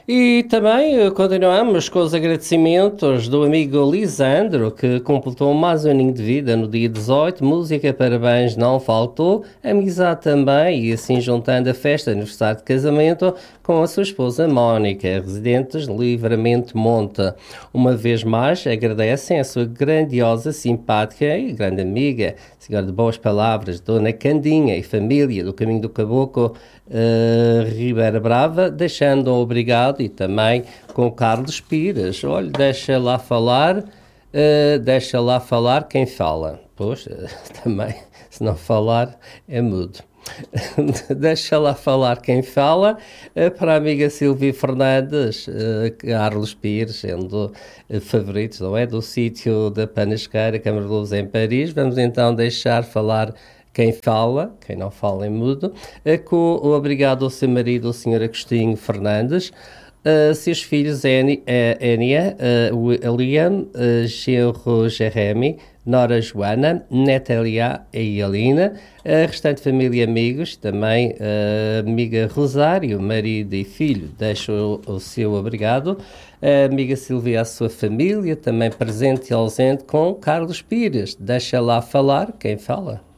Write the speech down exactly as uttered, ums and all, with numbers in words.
E também eh, continuamos com os agradecimentos do amigo Lisandro, que completou mais um aninho de vida no dia dezoito. Música, parabéns, não faltou. Amizade também, e assim juntando a festa de aniversário de casamento com a sua esposa Mónica, residentes de Livramento Monte. Uma vez mais, agradecem a sua grandiosa, simpática e grande amiga, senhora de boas palavras, Dona Candinha e família do Caminho do Caboclo, uh, Ribeira Brava, deixando um obrigado e também com o Carlos Pires. Olha, deixa lá falar, uh, deixa lá falar quem fala. Poxa, também, se não falar, é mudo. Deixa lá falar quem fala, uh, para a amiga Silvia Fernandes, uh, Carlos Pires, sendo uh, favoritos, não é? Do sítio da Panasqueira, Câmara de Luz em Paris. Vamos então deixar falar quem fala, quem não fala em mudo, uh, com o obrigado ao seu marido, o senhor Agostinho Fernandes, uh, seus filhos Eni- eh, Enia, uh, Liam, uh, genro Jeremy, Nora Joana, neta Elia e Alina, a restante família e amigos, também a amiga Rosário, marido e filho, deixo o, o seu obrigado, a amiga Silvia, a sua família, também presente e ausente, com Carlos Pires, deixa lá falar quem fala.